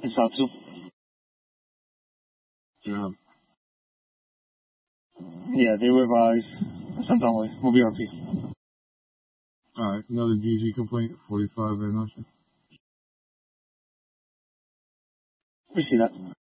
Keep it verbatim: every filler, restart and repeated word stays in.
Esatto. Yeah. Yeah, they live uh, sometime away. We'll be R P. Alright, another G G complaint, forty-five and nothing. We see that.